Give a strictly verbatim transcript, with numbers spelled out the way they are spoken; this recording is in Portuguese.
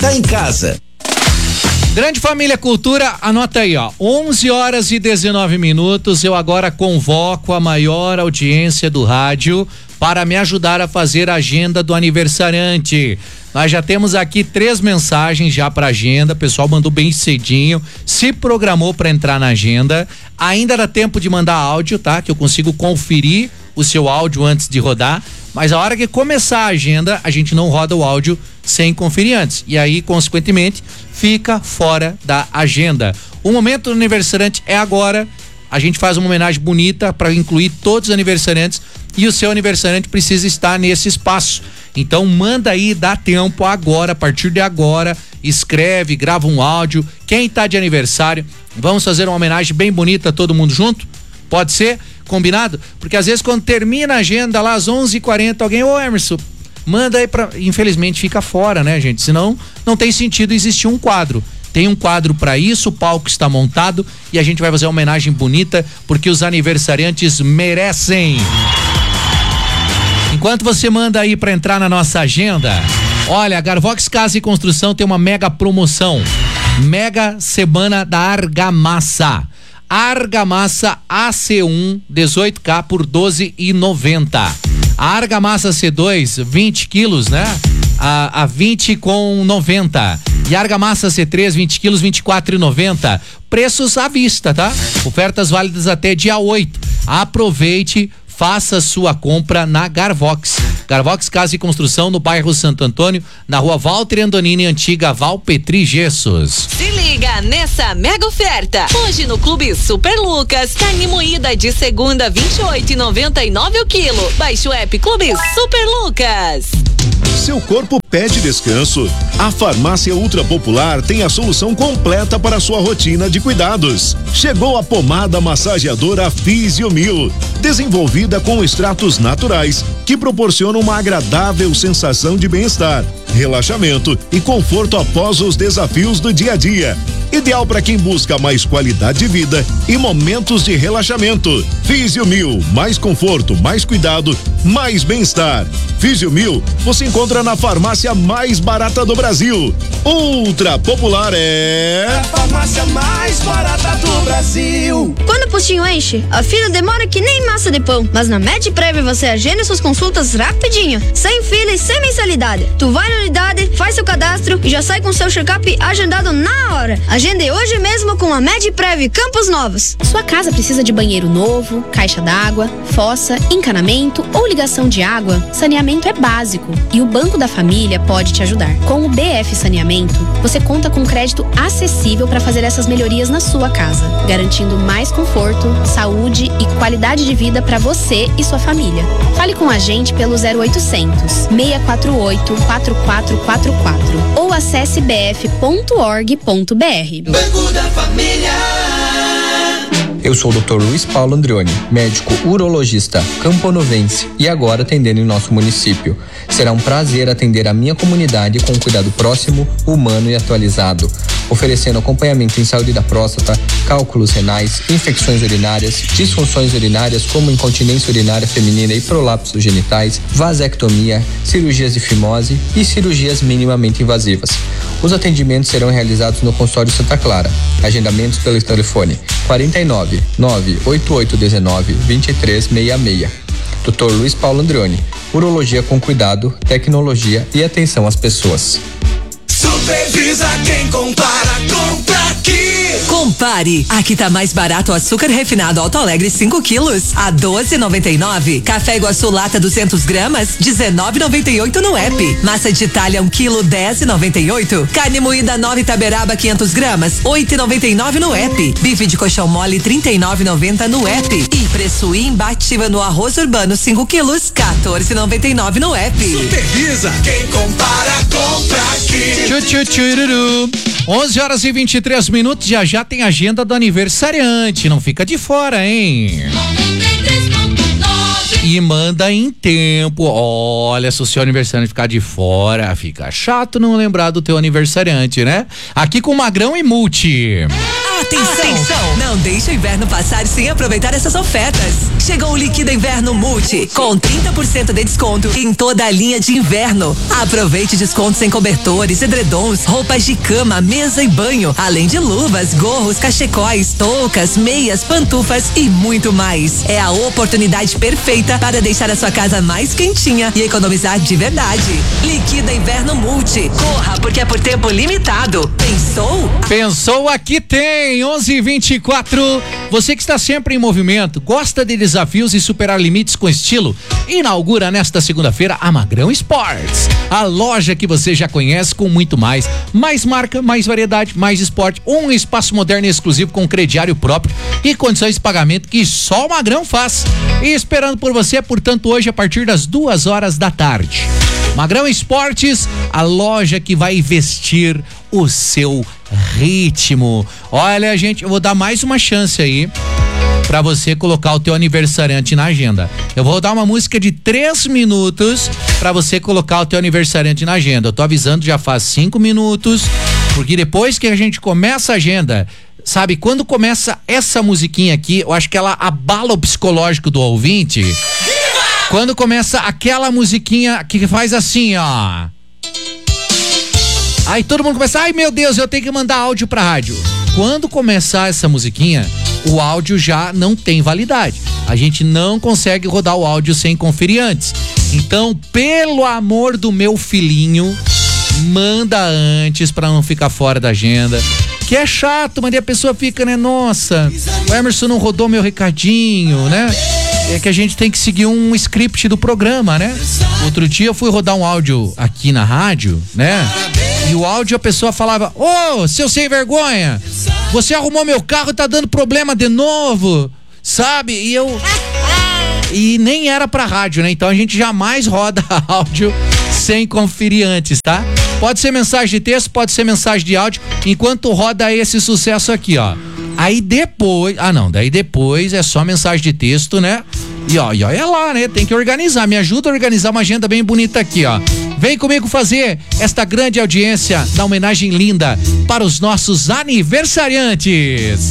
Tá em casa. Grande Família Cultura, anota aí, ó, onze horas e dezenove minutos. Eu agora convoco a maior audiência do rádio para me ajudar a fazer a agenda do aniversariante. Nós já temos aqui três mensagens já para agenda. O pessoal mandou bem cedinho, se programou para entrar na agenda. Ainda dá tempo de mandar áudio, tá? Que eu consigo conferir o seu áudio antes de rodar. Mas a hora que começar a agenda, a gente não roda o áudio sem conferir antes. E aí, consequentemente, fica fora da agenda. O momento do aniversariante é agora. A gente faz uma homenagem bonita para incluir todos os aniversariantes e o seu aniversariante precisa estar nesse espaço. Então manda aí, dá tempo agora, a partir de agora, escreve, grava um áudio. Quem tá de aniversário, vamos fazer uma homenagem bem bonita, todo mundo junto? Pode ser? Combinado? Porque às vezes quando termina a agenda lá às onze e quarenta, alguém, ô Emerson, manda aí pra... Infelizmente fica fora, né, gente? Senão não tem sentido existir um quadro. Tem um quadro para isso, o palco está montado e a gente vai fazer uma homenagem bonita porque os aniversariantes merecem. Enquanto você manda aí para entrar na nossa agenda, olha, a Garvox Casa e Construção tem uma mega promoção. Mega Semana da Argamassa. Argamassa A C um dezoito K por doze e noventa. A Argamassa C dois vinte quilos, né? A, a vinte com noventa. E a Argamassa C três vinte quilos vinte e quatro e noventa. Preços à vista, tá? Ofertas válidas até dia oito. Aproveite, faça sua compra na Garvox. Garvox Casa e Construção no bairro Santo Antônio, na rua Walter Andonini, antiga Valpetri Gessos. Se liga nessa mega oferta. Hoje no Clube Super Lucas, carne moída de segunda vinte e oito e noventa e nove o quilo. Baixe o app Clube Super Lucas. Seu corpo pede descanso? A Farmácia Ultra Popular tem a solução completa para a sua rotina de cuidados. Chegou a pomada massageadora Fisiomil, desenvolvida com extratos naturais que proporcionam uma agradável sensação de bem-estar, relaxamento e conforto após os desafios do dia a dia. Ideal para quem busca mais qualidade de vida e momentos de relaxamento. Fisiomil, mais conforto, mais cuidado, mais bem-estar. Fisiomil, você encontra na farmácia mais barata do Brasil. Ultra Popular é a farmácia mais barata do Brasil. Quando o postinho enche, a fila demora que nem massa de pão. Mas na MedPrev você agenda suas consultas rapidinho, sem fila e sem mensalidade. Tu vai na unidade, faz seu cadastro e já sai com seu check-up agendado na hora. Agende hoje mesmo com a MedPrev Campos Novos. Sua casa precisa de banheiro novo, caixa d'água, fossa, encanamento ou ligação de água? Saneamento é básico e o Banco da Família pode te ajudar. Com o B F Saneamento, você conta com crédito acessível para fazer essas melhorias na sua casa, garantindo mais conforto, saúde e qualidade de vida para você e sua família. Fale com a gente pelo zero oitocentos, seis quatro oito, quatro quatro quatro quatro ou acesse b f ponto org ponto b r. Banco da Família. Eu sou o doutor Luiz Paulo Andrioni, médico urologista camponovense e agora atendendo em nosso município. Será um prazer atender a minha comunidade com um cuidado próximo, humano e atualizado, oferecendo acompanhamento em saúde da próstata, cálculos renais, infecções urinárias, disfunções urinárias como incontinência urinária feminina e prolapsos genitais, vasectomia, cirurgias de fimose e cirurgias minimamente invasivas. Os atendimentos serão realizados no consultório Santa Clara. Agendamentos pelo telefone quarenta e nove, nove oito oito um nove, dois três seis seis. doutor Luiz Paulo Andrioni, urologia com cuidado, tecnologia e atenção às pessoas. Supervisa quem compara, compra aqui. Compare, aqui tá mais barato o açúcar refinado Alto Alegre cinco quilos a doze e noventa e nove. Café Iguaçu lata duzentos gramas dezenove e noventa e oito no app. Massa de Itália um quilo dez e noventa e oito. Carne moída nove Itaberaba quinhentos gramas oito e noventa e nove no app. Bife de colchão mole trinta e nove e noventa no app. E preço imbatível no arroz urbano cinco quilos quatorze e noventa e nove no app. Supervisa quem compara, compra aqui. Tchutchutchururu. onze horas e vinte e três minutos, já já tem agenda do aniversariante, não fica de fora, hein? E manda em tempo. Olha, se o seu aniversariante ficar de fora, fica chato não lembrar do teu aniversariante, né? Aqui com Magrão e Multi. Atenção. Atenção! Não deixe o inverno passar sem aproveitar essas ofertas. Chegou o Liquida Inverno Multi, com trinta por cento de desconto em toda a linha de inverno. Aproveite descontos em cobertores, edredons, roupas de cama, mesa e banho, além de luvas, gorros, cachecóis, toucas, meias, pantufas e muito mais. É a oportunidade perfeita para deixar a sua casa mais quentinha e economizar de verdade. Liquida Inverno Multi. Corra, porque é por tempo limitado. Pensou? Pensou, aqui tem. onze e vinte e quatro. Você que está sempre em movimento, gosta de desafios e superar limites com estilo? Inaugura nesta segunda-feira a Magrão Sports, a loja que você já conhece com muito mais. Mais marca, mais variedade, mais esporte. Um espaço moderno e exclusivo com crediário próprio e condições de pagamento que só o Magrão faz. E esperando por você, portanto, hoje a partir das duas horas da tarde. Magrão Esportes, a loja que vai vestir o seu ritmo. Olha, gente, eu vou dar mais uma chance aí pra você colocar o teu aniversariante na agenda. Eu vou dar uma música de três minutos pra você colocar o teu aniversariante na agenda. Eu tô avisando já faz cinco minutos, porque depois que a gente começa a agenda, sabe, quando começa essa musiquinha aqui, eu acho que ela abala o psicológico do ouvinte. Quando começa aquela musiquinha que faz assim, ó. Aí todo mundo começa, ai meu Deus, eu tenho que mandar áudio pra rádio. Quando começar essa musiquinha, o áudio já não tem validade. A gente não consegue rodar o áudio sem conferir antes. Então, pelo amor do meu filhinho, manda antes pra não ficar fora da agenda. Que é chato, mas aí a pessoa fica, né? Nossa, o Emerson não rodou meu recadinho, né? É que a gente tem que seguir um script do programa, né? Outro dia eu fui rodar um áudio aqui na rádio, né? E o áudio a pessoa falava, ô, seu sem vergonha, você arrumou meu carro e tá dando problema de novo, sabe? E eu... E nem era pra rádio, né? Então a gente jamais roda áudio sem conferir antes, tá? Pode ser mensagem de texto, pode ser mensagem de áudio, enquanto roda esse sucesso aqui, ó. Aí depois, ah não, daí depois é só mensagem de texto, né? E ó, e olha lá, né? Tem que organizar, me ajuda a organizar uma agenda bem bonita aqui, ó. Vem comigo fazer esta grande audiência da homenagem linda para os nossos aniversariantes.